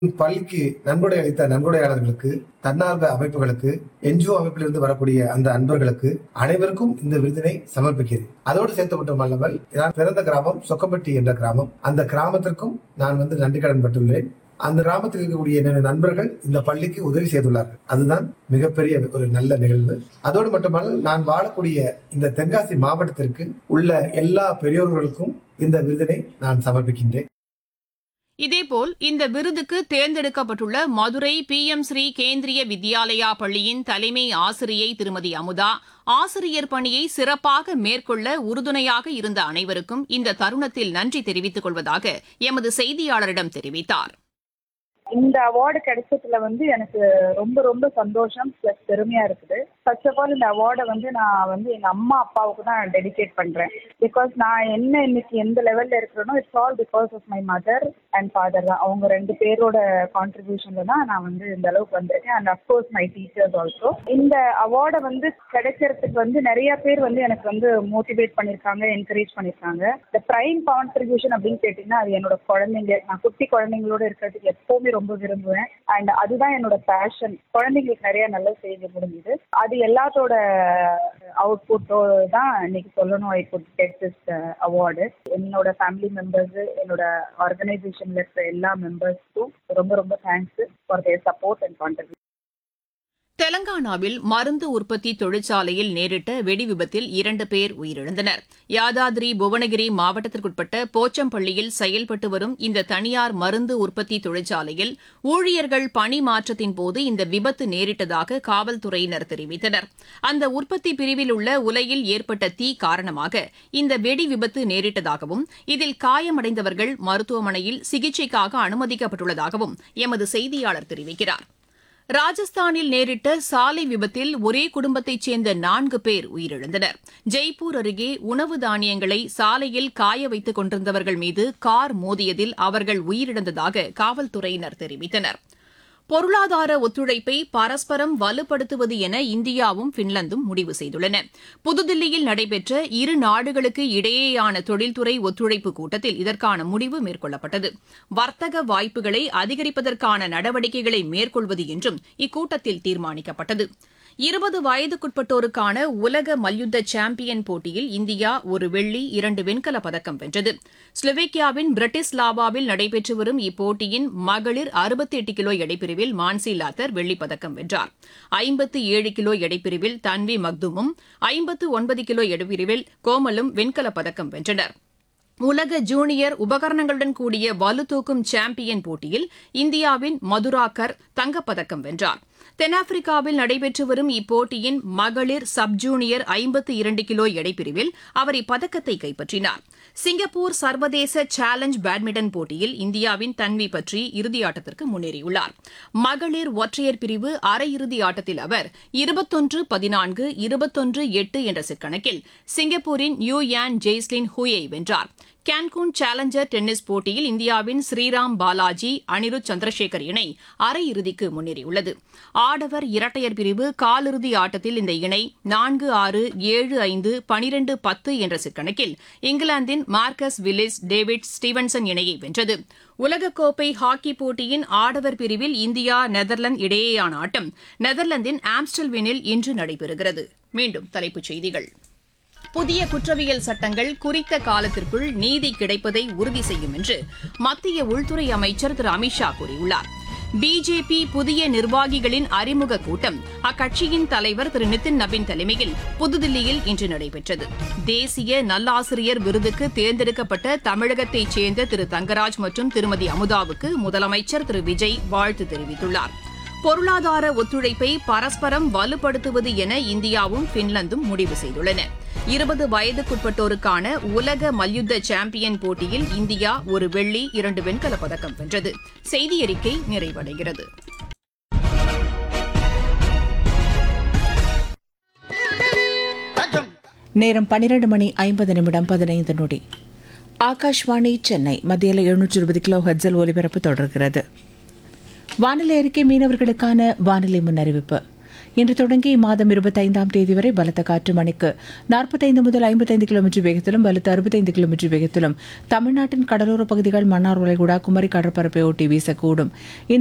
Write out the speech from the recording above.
பள்ளிக்கு நன்கொடை அளித்த நன்கொடையாளர்களுக்கு, தன்னார்வ அமைப்புகளுக்கு, என்ஜிஓ அமைப்பிலிருந்து வரக்கூடிய அந்த அன்பர்களுக்கு அனைவருக்கும் இந்த விருதினை சமர்ப்பிக்கிறேன். அதோடு சேர்த்து மட்டுமல்லாமல், நான் பிறந்த கிராமம் சொக்கம்பட்டி என்ற கிராமம். அந்த கிராமத்திற்கும் நான் நன்றி கடன் பட்டுள்ளேன். அந்த கிராமத்தில் இருக்கக்கூடிய என்னுடைய நண்பர்கள் இந்த பள்ளிக்கு உதவி செய்துள்ளார்கள். அதுதான் மிகப்பெரிய ஒரு நல்ல நிகழ்வு. அதோடு மட்டுமல்ல, நான் வாழக்கூடிய இந்த தென்காசி மாவட்டத்திற்கு உள்ள எல்லா பெரியோர்களுக்கும் இந்த விருதினை நான் சமர்ப்பிக்கின்றேன். இதேபோல் இந்த விருதுக்கு தேர்ந்தெடுக்கப்பட்டுள்ள மதுரை PM ஸ்ரீ கேந்திரிய வித்யாலயா பள்ளியின் தலைமை ஆசிரியை திருமதி அமுதா, ஆசிரியர் பணியை சிறப்பாக மேற்கொள்ள உறுதுணையாக இருந்த அனைவருக்கும் இந்த தருணத்தில் நன்றி தெரிவித்துக் கொள்வதாக எமது செய்தியாளரிடம் தெரிவித்தார். இந்த அவார்டு கிடைச்சதுல எனக்கு ரொம்ப ரொம்ப சந்தோஷம் பிளஸ் பெருமையா இருக்குது. ஃபர்ஸ்ட் ஆஃப் ஆல் இந்த அவார்டை நான் எங்க அம்மா அப்பாவுக்கு தான் டெடிகேட் பண்றேன். பிகாஸ் நான் இன்னைக்கு எந்த லெவல்ல இருக்கிறேனோ it's all because of my mother and father தான். அவங்க 2 பேரோட கான்ட்ரிபியூஷன்ல தான் நான் இந்த அளவுக்கு வந்திருக்கேன். And of course my teachers also. இந்த அவார்டை கிடைக்கிறதுக்கு நிறைய பேர் எனக்கு மோட்டிவேட் பண்ணிருக்காங்க, என்கரேஜ் பண்ணிருக்காங்க. இந்த பிரைம் கான்ட்ரிபியூஷன் அப்படின்னு கேட்டீங்கன்னா அது என்னோட குழந்தைங்க. நான் குட்டி குழந்தைங்களோட இருக்கிறதுக்கு எப்பவுமே ரொம்ப விரும்புவேன். அண்ட் அதுதான் என்னோட பேஷன். குழந்தைங்களுக்கு நிறைய நல்ல செய்தி முடிஞ்சுது. அது எல்லாத்தோட அவுட்புட்டோ தான் இன்னைக்கு சொல்லணும். I could get this award. என்னோட ஃபேமிலி மெம்பர்ஸ், என்னோட ஆர்கனைசேஷன்ல இருக்கிற எல்லா மெம்பர்ஸ்க்கும் ரொம்ப ரொம்ப thanks for their support and contribution. தெலங்கானாவில் மருந்து உற்பத்தி தொழிற்சாலையில் நேரிட்ட வெடி விபத்தில் 2 பேர் உயிரிழந்தனர். யாதாதிரி புவனகிரி மாவட்டத்திற்குட்பட்ட போச்சம்பள்ளியில் செயல்பட்டு வரும் இந்த தனியார் மருந்து உற்பத்தி தொழிற்சாலையில் ஊழியர்கள் பணி மாற்றத்தின் போது இந்த விபத்து நேரிட்டதாக காவல்துறையினர் தெரிவித்தனர். அந்த உற்பத்தி பிரிவில் உள்ள உலையில் ஏற்பட்ட தீ காரணமாக இந்த வெடி விபத்து நேரிட்டதாகவும் இதில் காயமடைந்தவர்கள் மருத்துவமனையில் சிகிச்சைக்காக அனுமதிக்கப்பட்டுள்ளதாகவும் எமது செய்தியாளர் தெரிவிக்கிறார். ராஜஸ்தானில் நேரிட்ட சாலை விபத்தில் ஒரே குடும்பத்தைச் சேர்ந்த 4 பேர் உயிரிழந்தனர். ஜெய்ப்பூர் அருகே உணவு தானியங்களை சாலையில் காய வைத்துக் கொண்டிருந்தவர்கள் மீது கார் மோதியதில் அவர்கள் உயிரிழந்ததாக காவல்துறையினர் தெரிவித்தனர். பொருளாதார ஒத்துழைப்பை பரஸ்பரம் வலுப்படுத்துவது என இந்தியாவும் பின்லாந்தும் முடிவு செய்துள்ளன. புதுதில்லியில் நடைபெற்ற இரு நாடுகளுக்கு இடையேயான தொழில்துறை ஒத்துழைப்பு கூட்டத்தில் இதற்கான முடிவு மேற்கொள்ளப்பட்டது. வர்த்தக வாய்ப்புகளை அதிகரிப்பதற்கான நடவடிக்கைகளை மேற்கொள்வது என்றும் இக்கூட்டத்தில் தீர்மானிக்கப்பட்டது. 20 வயதுக்குட்பட்டோருக்கான உலக மல்யுத்த சாம்பியன் போட்டியில் இந்தியா 1 வெள்ளி 2 வெண்கலப் பதக்கம் வென்றது. ஸ்லோவேக்கியாவின் பிரிட்டிஸ்லாவாவில் நடைபெற்று வரும் இப்போட்டியின் மகளிர் 68 கிலோ எடைப்பிரிவில் மான்சி லாத்தர் வெள்ளிப் பதக்கம் வென்றார். 57 கிலோ எடைப்பிரிவில் தன்வி மக்துமும் 59 கிலோ எடைப்பிரிவில் கோமலும் வெண்கலப் பதக்கம் வென்றனர். உலக ஜூனியர் உபகரணங்களுடன் கூடிய வலுதூக்கும் சாம்பியன் போட்டியில் இந்தியாவின் மதுராகர் தங்கப்பதக்கம் வென்றார். தென்னாப்பிரிக்காவில் நடைபெற்று வரும் இப்போட்டியின் மகளிர் சப் ஜூனியர் 52 கிலோ எடைப்பிரிவில் அவர் இப்பதக்கத்தை கைப்பற்றினார். சிங்கப்பூர் சர்வதேச சேலஞ்ச் பேட்மிண்டன் போட்டியில் இந்தியாவின் தன்வி பற்றி இறுதியாட்டத்திற்கு முன்னேறியுள்ளார். மகளிர் ஒற்றையர் பிரிவு அரையிறுதி ஆட்டத்தில் அவர் 21-14, 21-8 என்ற செட் கணக்கில் சிங்கப்பூரின் யூயான் ஜெய்ஸ்லின் ஹூயை வென்றார். கேன்கூன் சேலஞ்சர் டென்னிஸ் போட்டியில் இந்தியாவின் ஸ்ரீராம் பாலாஜி, அனிருத் சந்திரசேகர் இணை அரையிறுதிக்கு முன்னேறியுள்ளது. ஆடவர் இரட்டையர் பிரிவு காலிறுதி ஆட்டத்தில் இந்த இணை 4-6, 7-5, 12-10 என்ற செட் கணக்கில் இங்கிலாந்தின் மார்க்கஸ் வில்லிஸ் டேவிட் ஸ்டீவன்சன் இணையை வென்றது. உலகக்கோப்பை ஹாக்கி போட்டியின் ஆடவர் பிரிவில் இந்தியா நெதர்லாந்து இடையேயான ஆட்டம் நெதர்லாந்தின் ஆம்ஸ்டல்வினில் இன்று நடைபெறுகிறது. மீண்டும் தலைப்புச் செய்திகள். புதிய குற்றவியல் சட்டங்கள் குறித்த காலத்திற்குள் நீதி கிடைப்பதை உறுதி செய்யும் என்று மத்திய உள்துறை அமைச்சர் திரு அமித்ஷா கூறியுள்ளார். பிஜேபி புதிய நிர்வாகிகளின் அறிமுக கூட்டம் அக்கட்சியின் தலைவர் திரு நிதின் நபின் தலைமையில் புதுதில்லியில் இன்று நடைபெற்றது. தேசிய நல்லாசிரியர் விருதுக்கு தேர்ந்தெடுக்கப்பட்ட தமிழகத்தைச் சேர்ந்த திரு தங்கராஜ் மற்றும் திருமதி அமுதாவுக்கு முதலமைச்சர் திரு விஜய் வாழ்த்து தெரிவித்துள்ளார். பொருளாதார ஒத்துழைப்பை பரஸ்பரம் வலுப்படுத்துவது என இந்தியாவும் பின்லாந்தும் முடிவு செய்துள்ளன. 20 வயதுக்குட்பட்டோருக்கான உலக மல்யுத்த சாம்பியன் போட்டியில் இந்தியா 1 வெள்ளி 2 வெண்கலப் பதக்கம் வென்றது. செய்தியறிக்கை நிறைவடைகிறது. நேரம் 12:50 ஆகாஷ்வாணி சென்னை மத்தியில் 720 கிலோ ஹெர்ட்ஸில் ஒலிபரப்பு தொடர்கிறது. வானிலை அறிக்கை. மீனவர்களுக்கான வானிலை முன்னறிவிப்பு. இன்று தொடங்கி இம்மாதம் 25ஆம் தேதி வரை பலத்த காற்று மணிக்கு 45 முதல் 55 கிலோமீட்டர் வேகத்திலும் பலத்த 65 கிலோமீட்டர் வேகத்திலும் தமிழ்நாட்டின் கடலோரப் பகுதிகள் மன்னார் வளைகுடா குமரி கடற்பரப்பை ஒட்டி வீசக்கூடும்.